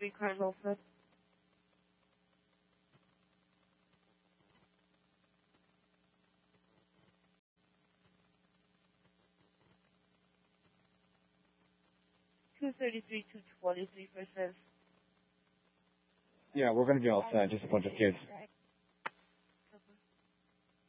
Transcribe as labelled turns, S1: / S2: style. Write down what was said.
S1: cars also. $233, $223.
S2: Yeah, we're going to be outside, just a bunch of kids.